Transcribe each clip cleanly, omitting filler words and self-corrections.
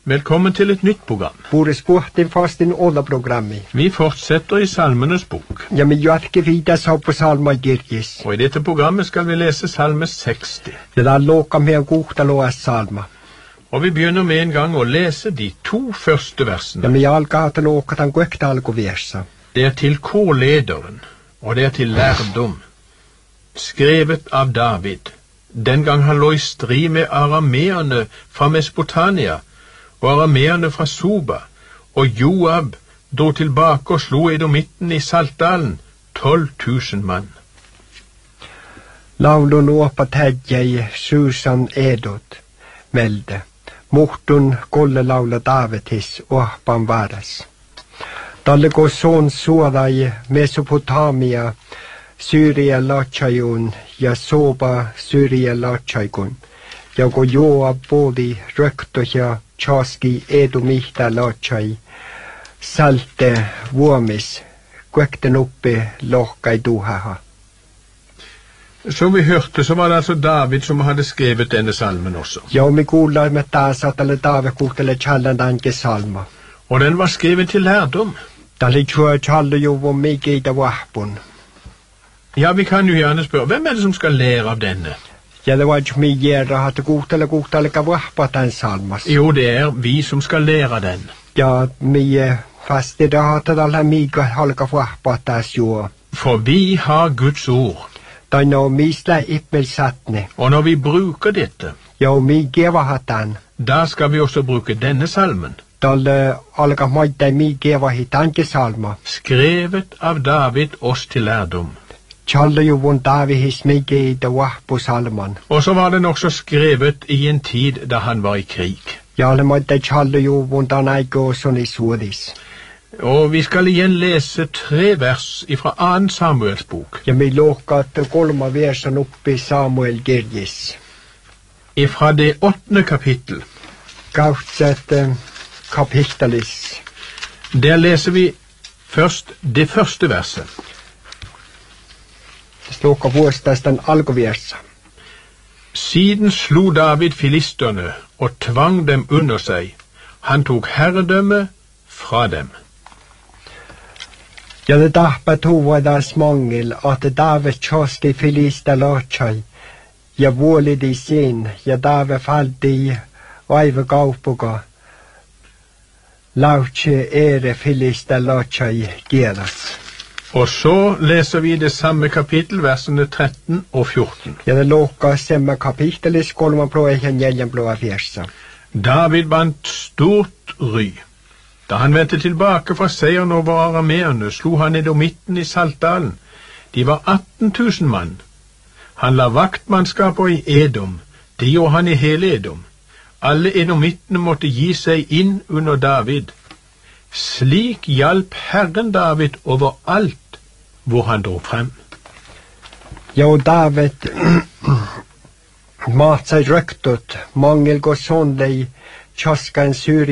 Velkommen til et nytt program. Hvor sporten fast in alla programmi. Vi fortsetter i Salmenes bok. Ja, men jag ska vidare så på salma Girgis. Og i dette programmet skal vi lese Salme 60. Ja, da loka med god låa salma. Og vi begynner med en gang å lese de 2 første versene. Ja, men jag alkaa att loka den goekta alko versa. Det er til korlederen, og det er til lærdom. Skrevet av David, den gang han lå i strid med arameerne fra Mesopotamia, og arameerne fra Soba, og Joab dro tilbake og slo edomitten i Saltdalen, 12 000 mann. Laulu nuopa tädjäi Susan Edot, melde. Muhtun kolle laula Davidis ohpan varas. Dalle go son suodai Mesopotamia, Syria latsajun ja Soba Syria latsaikun. Ja go Joab bodi röktoja Chaski edomihta latsai, salte vuomis, kuekten oppi lohkai duhaha. Som vi hørte, så var det altså David som hadde skrevet denne salmen også. Ja, me kuulla me taas atalle David kuhtele challan danke salma. Og den var skrevet til lærdom. Dalle chua challu juvo migeita vahpun. Ja, vi kan jo gjerne spørre, hvem er det som skal lære av denne? Ja, det var ikke mye gjerne at kuhtele ka vahpa den salmas. Jo, det er vi som skal lære den. Ja, mye fast det har det alle mye halka vahpa tas jo. For vi har Guds ord. Da nå misla ippelsatne. Og når vi bruker dette, ja, mye geva hatan. da skal vi også bruke denne salmen. Dalle alka maita mye geva hitanke salma. Skrevet av David oss til lærdom. Challe jo von David his mige I det wahpo salman. Og så var den også skrevet i en tid da han var i krig. Ja, le maita challe jo von danaigo son I suodis. Og vi skal igjen lese 3 vers fra 2. Samuels bok. Ja, me lokat 3 versen oppi Samuel Girgis. Fra det 8. kapittel. Gautset kapitelis. Der leser vi først det første verset. Stoka vuostas den alkuversa. Siden slo David filisterne og tvang dem under seg. Han tok herredømme fra dem. Ja, det dappa tovadas mangel at David chaski filista lachai. Ja, vuolid I sin, ja David faldi I vaiva kaupuga. Lauche ere filista lachai geras. Og så leser vi det samme kapittel, versene 13 og 14. Ja, det låka samme kapitelis, kolman blå en gjelden blå versa. David vant stort ry. Da han vendte tilbake fra seieren over arameerne, slo han edomitten I Saltdalen. De var 18 000 mann. Han la vaktmannskaper I Edom. Det gjorde han I hele Edom. Alle edomittene måtte gi seg inn under David. Slik hjalp Herren David overalt hvor han dro frem. Ja, og David mat seg røktot, mangel går sånn dei tjaskan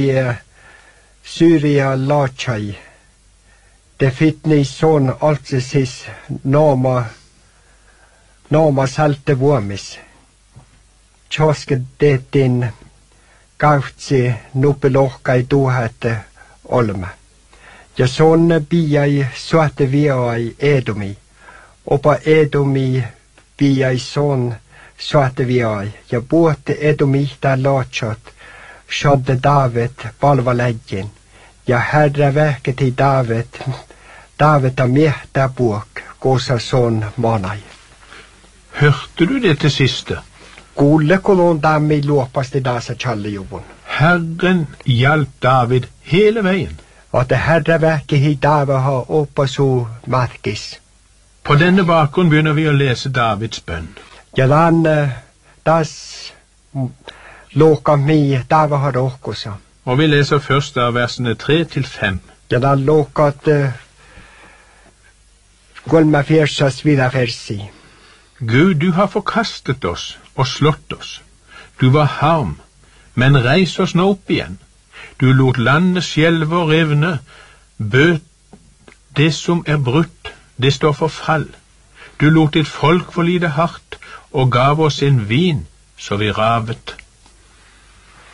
Syria lachai. Det fittne I sånn altsisis nama salte vuomis. Tjaske det din gautsi nupelohka I duhete olme. Ja sånne bia I suate via I Edomi. Opa Edomi bia I sånn suate via I. Ja båte Edomi der lachat. Skjadde David valva leggen. Ja herre verket I David. David har mehta bok. Gåsa sånn manai. Hørte du det til siste? Gole kolon dami låpas til dasa tjallejobon. Herren hjalp David hele veien. At det herre verket I David har oppa så markis. På denne bakgrunn begynner vi å lese Davids bønn. Ja dan das låka mi David har åkosa. Og vi leser først av versene 3 til 5. Ja dan låkat golma fersas vida versi. Gud, du har forkastet oss og slått oss. Du var harm, men reis oss nå opp igjen. Du lot landet skjelve og revne, bøt det som brutt, det står for fall. Du lot ditt folk få lide hardt, og gav oss en vin, så vi ravet.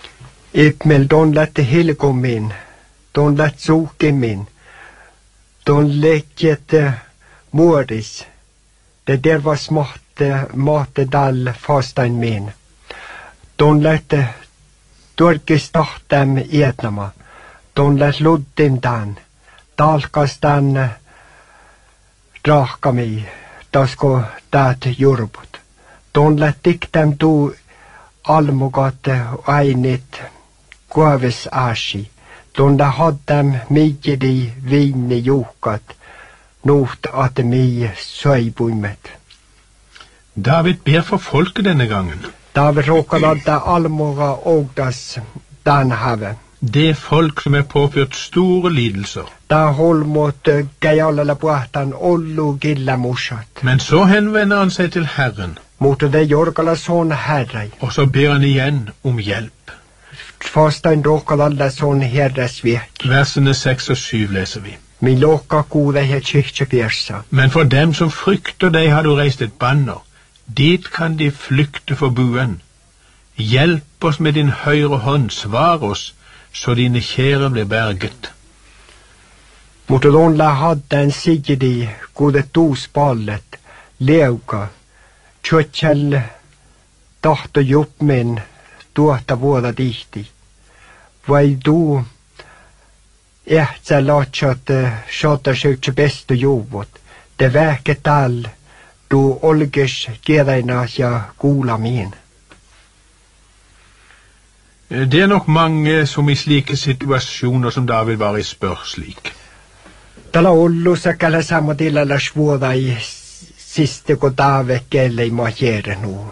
Ipmel don lette helgom min, don lett soke min, don lekket moris, det der var mate dal fastein min, don lette dorke startem etnama, don lett loddim dan, dalkas dan draka mi, dasko dat jurbut, don lett diktem du almugate ainit kuovis aasi, donde haddem migedi vinne jukat, nuht at mi søybuimet. David ber for folket denne gangen. David råkar adda almuga ogdas den have. Det folk som påført store lidelser. Da hold mot geialala puhtan ollu gilla musat. Men så henvender han seg til Herren. Mot det jorgala son herrei. Og så ber han igjen om hjelp. Fastan råkar alla son herres vek. Versene 6 og 7 leser vi. Min låka gode her kyrkje fjersa. Men for dem som frykter deg har du reist et banner. Dit kan de flykte for buen. Hjelp oss med din høyre hånd, svar oss, så dine kjære blir berget. Mot donla hadde en sigedi gode dosballet, leuka, kjøttkjell, dacht og jobb min, dåta våra dikti. Vai du ehtsä latsat sjata sjukje best og jobbot, det verket all, du olges gereina ja gula min. Det nok mange som i slike situasjoner som David var i spør slik. Tällä ollu sakalla samatilla svåra i siste godavek eller i majere nu.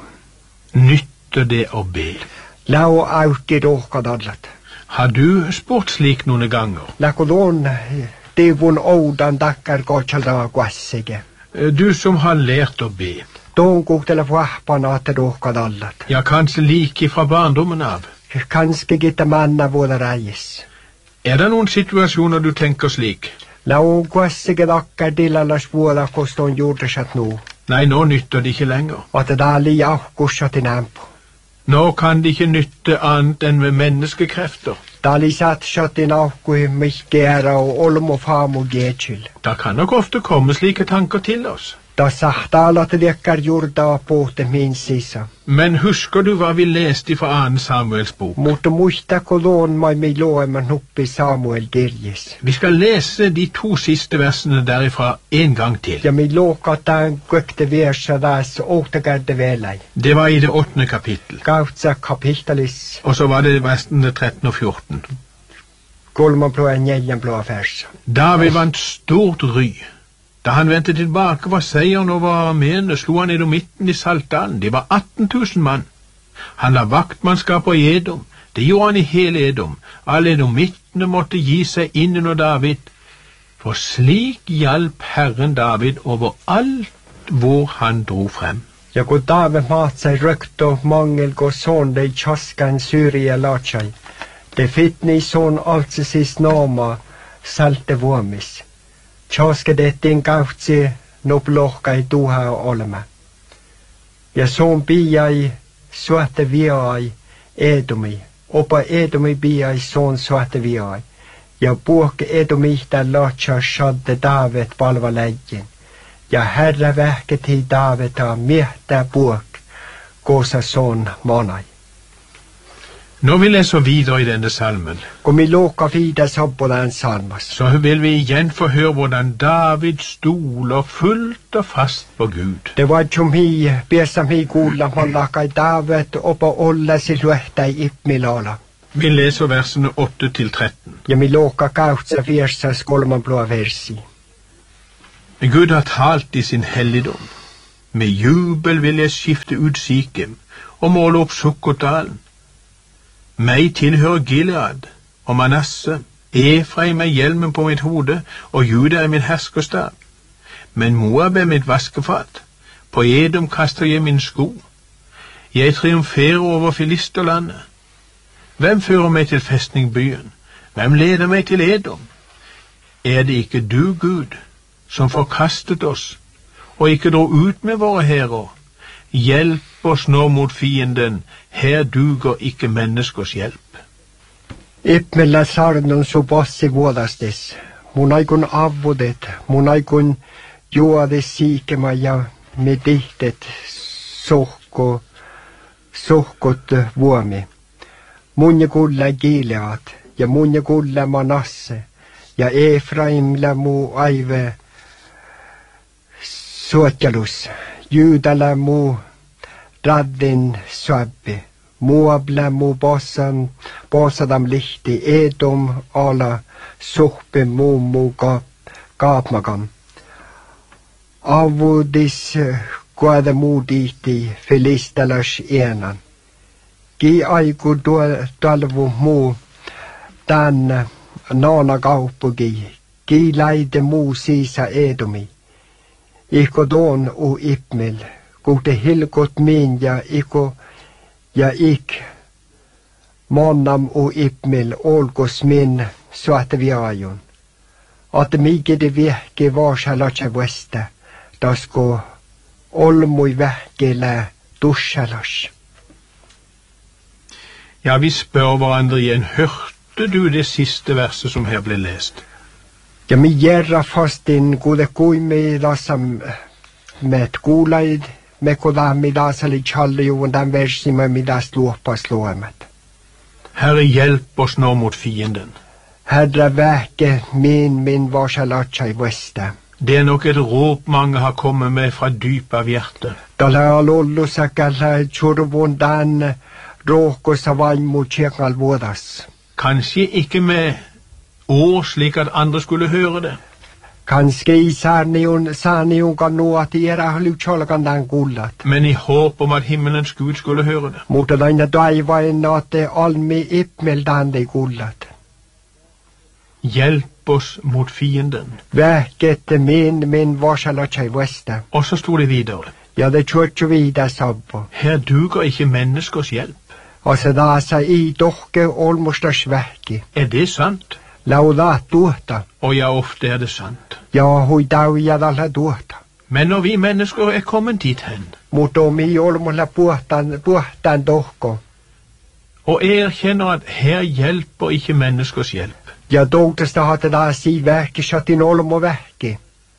Nytter det å be? Lau auki rohkadallat. Har du spurt slik noen ganger? Lakolon devon oudan dakkar kotsjalda kwassige. Du som har lært å be. Don kuktella vahpana at rohkadallat. Ja, kanskje like fra barndommen av. Kanske gitta manna våra reis. Det noen situasjoner du tenker slik? Lau kwassige dakkar dillala svåra koston jordsat nu. Nei, nå nytter det ikke lenger. At det dali ahkussat i nampo. Nå kan det ikke nytte annet enn med menneskekrefter. Dali satsat i ahkui miskera og olmo famo getjil. Da kan nok ofte komme slike tanker til oss. Da sahtala til dekkar jorda på til min sisa. Men husker du hva vi leste fra 2. Samuels bok? Mot muista kolon mai mi loeman oppi Samuel Girgis. Vi skal lese de 2 siste versene derifra en gang til. Ja mi lokatan gøkte versa das återgarde velei. Det var i det 8. kapittel. Gautsa kapitalis. Og så var det versene 13 og 14. Golman blå en gjelden blå versa. David vant stort ry. Da han vendte tilbake fra seieren over arameerne, slo han edomitten i Saltdalen. Det var 18 000 mann. Han la vaktmannskaper i Edom. Det gjorde han i hele Edom. Alle edomittene måtte gi seg inn under David. For slik hjalp Herren David over alt hvor han dro frem. Ja kun David mat seg røkt og mangel gå sånn de tjaskan Syria latsjai. Det fittni sånn altsesis nama salte vomis. Tjaske det din gautsi noblohka i duha olema. Ja sån bia i suate via i edomi. Opa edomi bia i sån suate via i. Ja buok edomihta latsa shadde David palva läggen. Ja herra vähket i David a miehtä buok gåsa sån manai. Når vi leser videre i denne salmen, Kun mi låka vidare sabbolan salmas. så vil vi igjen få høre hvordan David stoler fullt og fast på Gud. Det var som hi, besam hi kuulla mallakai David opa olla siluehtä i ipmilala. Vi leser versene 8-13. Ja mi låka kautsa viersas kolman blå versi. Gud har talt i sin helligdom. Med jubel vil jeg skifte ut Sikem og måle opp Sukkotdalen. Meg tilhører Gilead og Manasse, Efraim hjelmen på mitt hode, og Juda min herskerstav. Men Moab mitt vaskefat, på Edom kaster jeg min sko. Jeg triumferer over Filisterlandet. Hvem fører meg til festningbyen? Hvem leder meg til Edom? Det ikke du, Gud, som forkastet oss, og ikke dro ut med våre hærer? Hjelp oss nå mot fienden, her duger ikke menneskers hjelp. Ipmellä sarnon subossi vuodastis. Mun aikun avvudet, mun aikun juodis siikema ja me tihtet sohkot vuomi. Mun ja kulle Gilead ja mun ja kulle Manasse ja Efraimla mu aive suotjalus. Jydällä mu raddin suabbi. Moabla mu bossadam lihti Edom ala suhpe mu kaapmagam. Avudis kuada mu dihti filistalas enan. Ki aiku talvu mu tän naana kauppugi. Ki läide mu siisa Edomi. Iko doon u ipmel, kuhte hilkot min ja ik mannam u ipmel olkos min suataviajun. Att migede vehke varsalatsa vuesta, tasko olmui vähkele dussalas. Ja, vi spør hverandre igjen. Hørte du det siste verset som her ble lest? Ja mi järra fastin kuule kuimi lasam met kuulaid, me kuda midas oli challijuun tämän versimme midas luoppas luomet. Herre, hjelp oss nå mot fienden. Herre väke min varsalatsa i vuesta. Det er nok et råp mange har kommet med fra dyp av hjertet. Dala lollu sakalla churvun dan roko savain mu tjekkal vuodas. Kanskje ikke med ord slik at andre skulle høre det. Kanske i saniun kan nuot era lyutsolkan dan kullat. Men i håp om at himmelens Gud skulle høre det. Mutta aina taivain at almi ipmel dan de kullat. Hjelp oss mot fienden. Vähket min varsalatsa i vuesta. Og så stod det videre. Ja, det tjortjo vidare sabbo. Her duger ikke menneskers hjelp. Altså da sa i dokke olmostas vähki. Er det sant? Lauda tuota. Og ja, ofte er det sant. Ja, hui dauja dalla tuota. Men når vi mennesker er kommet dit hen, Mutta mi olmolla puhtaan dohko. og erkjenner at her hjelper ikke menneskers hjelp, Ja toutesta hate da si vähki satin olmo vähki.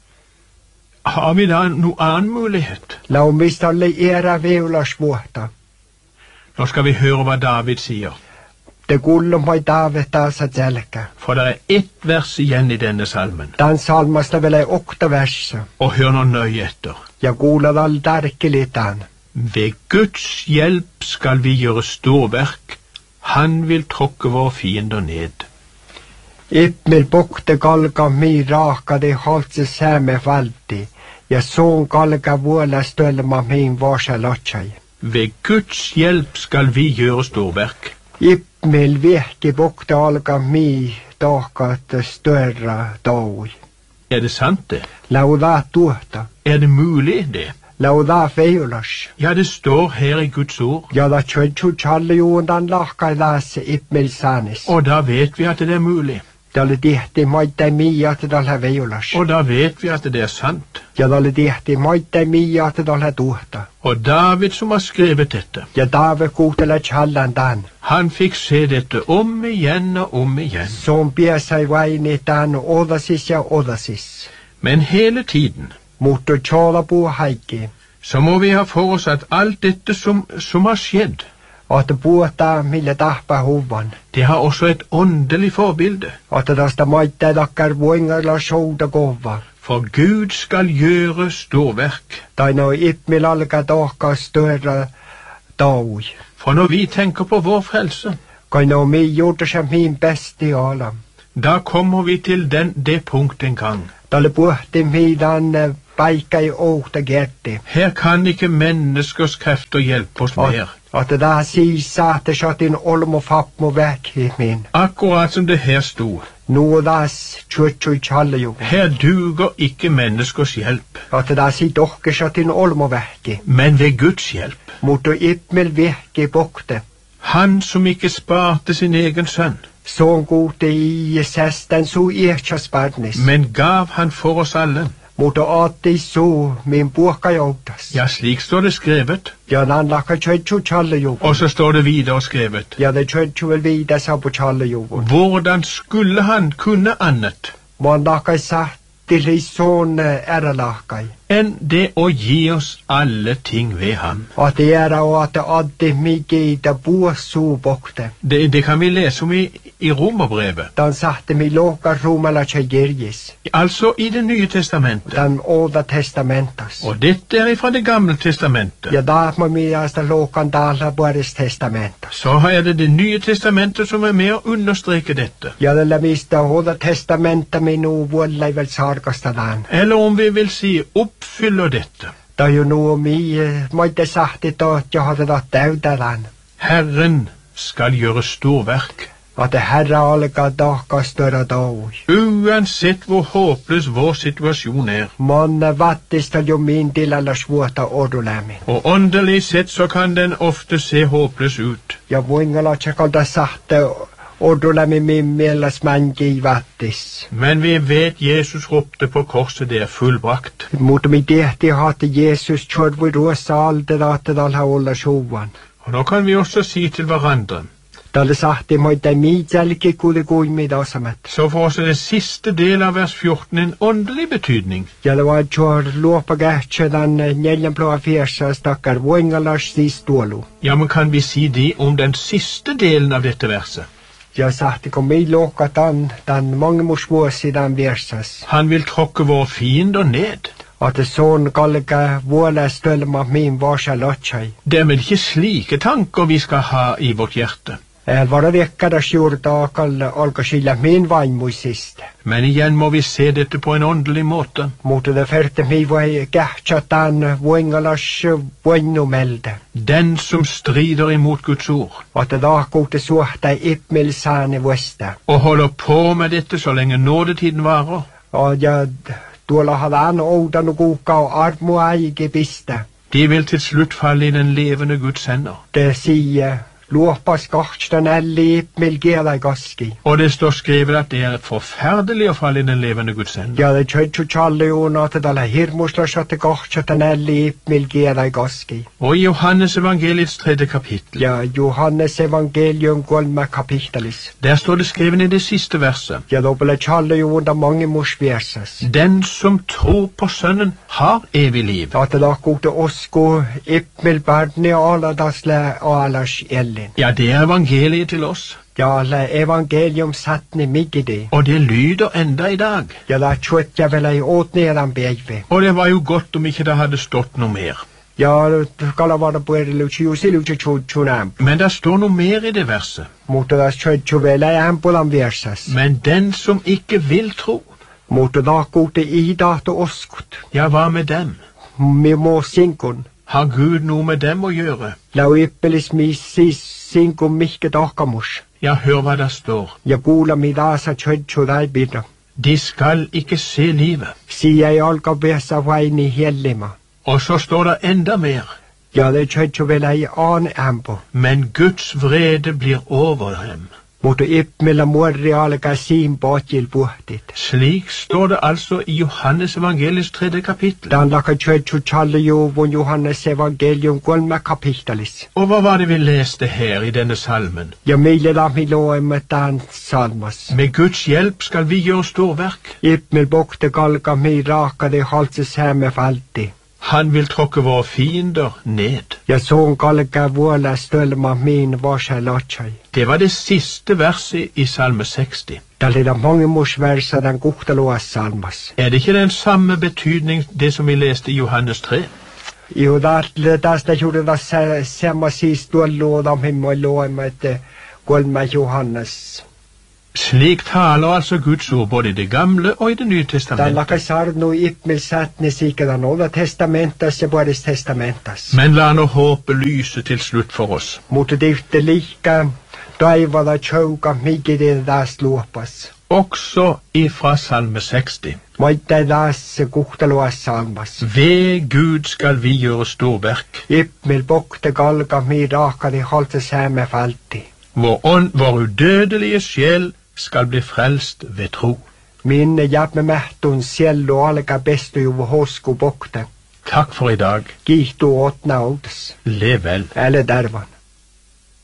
har vi da noen annen mulighet? Lau mistä oli era veulas vuotta. Nå skal vi høre hva David sier. Te kullum vai David taas selkä. For det er ett vers igjen i denne salmen. Tän salmasta vielä 8 versa. Og hør nå nøye etter. Ja kuulla all tärkelitan. Ved Guds hjelp skal vi gjøre storverk. Han vil tråkke våre fiender ned. Ipmel pokte kalka mi raakade haltse sääme valti. Ja soon kalka vuola stölma min varsalatsai. Ved Guds hjelp skal vi gjøre storverk. Ipmel vehki pokte alka mi tahkat störra taui. Er det sant det? Lauda tuota. Er det mulig det? Lauda feulas. Ja, det står her i Guds ord. Ja da tjöntju challijuundan lahkai lasse ipmel saanis. Og da vet vi at det er mulig. Dalle tihti maittai miiat dalle veulas. Og da vet vi at det er sant. Ja dalle tihti maittai miiat dalle tuota. Og David som har skrevet dette, Ja Daave kuutele challan dan. han fikk se dette om igjen og om igjen. Som piesai vaini dan odasis ja odasis. Men hele tiden Mutta chalapuu haikki. så må vi ha for oss at alt dette som har skjedd, At puhutaan millä tahpa huvan. det har også et åndelig forbilde. At tästä maittai takkar vuingalla souta kova. For Gud skal gjøre storverk. Tai no ipmil alkaa tohkaa störra taui. For når vi tenker på vår frelse, Kai no mi juutasam min besti alam. da kommer vi til det punkt en gang. Tälle puhti midan paikkai outa gerti. Her kan ikke menneskers krefter hjelpe oss mer. At da siis saatte satin olmo fapmo väkhi min. Akkurat som det her stod. Nu das tjutjui chalju. Her duger ikke menneskers hjelp, At da si tohke satin olmo vähki. men ved Guds hjelp. Mutta ipmil vehki pokte. Han som ikke sparte sin egen sønn, Sån gode i sesten su iechas barnis. men gav han for oss alle. Mutta aatti så min puhka joutas. Ja, slik står det skrevet. Ja, nan lakka tjøtju tjallejoven. Og så står det videre skrevet. Ja, det tjøtju vel videre sa på tjallejoven. Hvordan skulle han kunne annet Man lakka satt til I sånn ærelakkai. enn det å gi oss alle ting ved ham? At det og at det adde mige I det bo så bokte. Det kan vi lese om i Romerbrevet. Dan satte mi loka romala tjegirgis. Altså i Det nye testamentet. Dan Oda testamentas. Og dette fra Det gamle testamentet. Ja, da må mi asta lokan dala Boris testamentas. Så er det nye testamentet som er med å understreke dette. Ja, det la mista Oda testamenta mi no vollai vel sargastadan. Eller om vi vil si oppfyller dette. Da jo no mi måtte sagt det at jeg hadde da daudadan. Herren skal gjøre storverk. At det herre alga daka større dag. Uansett hvor håpløs vår situasjon er. Man vattis til jo min til alla svåta ordolämi. Og åndelig sett så kan den ofte se håpløs ut. Ja, voingala tjekalda sagt ordolämi min mielas mangi vattis. Men vi vet Jesus ropte på korset, det er fullbrakt. Mutta mi tehti hatte Jesus tjorvi ruossa alderate dalha olla sjovan. Og nå kan vi også si til hverandre. Dalle sahti moita miitjälki kuuli kuimi dasamet. Så for oss er det siste del av vers 14 en åndelig betydning. Jälle var tjor luopa kähtsä dan neljän ploa fiersa stakkar voingalas siis tuolu. Ja, men kan vi si det om den siste delen av dette verset? Ja sahti kun mi luokka dan mangemus vuosi dan viersas. Han vil tråkke våre fiender ned. At det sånn kallega vuola stølma min varsa lotsai. Det er vel ikke slike tanker vi skal ha i vårt hjerte. Var det vekkadas juurta alka sillä min vaimmuisista. Men igjen må vi se dette på en åndelig måte. Mutta det färte mi voi kähtsä dan voingalas voinnumelde. Den som strider imot Guds ord, At det da kote suhta ippmilsane vuosta. og holder på med dette så lenge nådetiden varer, Ja tuolla hadan oudan kuukka armu aike pistä. de vil til slutt falle i den levende Guds hender. Det sier luopas kahtstan älli ippmil kielai kaski. Og det står skrevet at det er forferdelig å falle i den levende Guds hender. Ja det tjøtju tjallejuuna at tällä hirmuslasate kahtstan älli ippmil kielai kaski. Og i Johannes evangeliets 3. kapittel, Ja Johannes evangelium 3 kapittelis. der står det skrevet i det siste verset. Ja doppele tjallejuuna mange musviersas. Den som tror på Sønnen har evig liv. At det da kote osko ippmil barni aladasle alas elli. Ja, det er evangeliet til oss. Ja la evangelium sattni migidi. Og det lyder enda i dag. Ja la tjøtja vel ei åt nedan beive. Og det var jo godt om ikke det hadde stått noe mer. Ja kala var det pueri luci usi luci tjunam. Men det står noe mer i det verset. Mutta das tjøtju vel ei ampulan viersas. Men den som ikke vil tro, Mutta da kote idato oskut. ja, hva med dem? Mi må sinkun. Har Gud noe med dem å gjøre? Lau ippelis mi sis sinkun mihke takamus. Ja, hør hva det står. Ja kuula mi daasa tjøtju dai bida. De skal ikke se livet. Si ei alka vesa vaini hellima. Og så står det enda mer. Ja det tjøtju vel ei an ampo. Men Guds vrede blir over dem. Mutta ippmilla muorri alka siin potjil puhtit. Slik står det altså i Johannes evangeliets 3. kapittel. Dan laka tjøtju tjallejuvun Johannes evangelium 3 kapittelis. Og hva var det vi leste her i denne salmen? Ja meille la mi loemme dan salmas. Med Guds hjelp skal vi gjøre storverk. Ippmil bokte kalka mi raka de halses hemme falti. Han vil tråkke våre fiender ned. Ja sån kalka vuola stølma min varsa lotsai. Det var det siste verset i salme 60. Tällä on mange musversa den kuhtaloas salmas. Er det ikke den samme betydning det som vi leste i Johannes 3? Jo tästä juuri tässä semma siis tuolla himmo loema että 3 Johannes. Slik taler altså Guds ord både i det gamle og i det nye Tällä testamentet. kasar nu ippmil satne sikadan Oda testamentas ja Boris testamentas. Men la nå håpet lyse til slutt for oss. Mutta det lika taivala tjouka migide das luopas. Også ifra salme 60. Moitte das kuhtaloas salmas. Ved Gud skal vi gjøre storverk. Ippmil bokte kalka mi raka de halses hemme falti. Vår udødelige sjel skal bli frelst ved tro. Minne jamme mähtun siellu alga bestu juvu hosku bokta. Takk for i dag. Kiihtuu otna outas. Lev vel. Äle darvan.